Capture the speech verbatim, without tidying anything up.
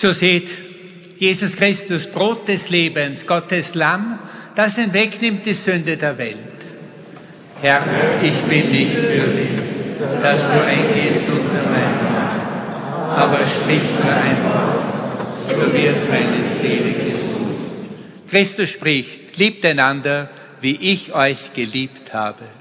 So seht, Jesus Christus, Brot des Lebens, Gottes Lamm, das hinwegnimmt die Sünde der Welt. Herr, ich bin nicht würdig, dass du eingehst unter mein Dach, aber sprich nur ein Wort, so wird meine Seele gesund. Christus spricht, liebt einander, wie ich euch geliebt habe.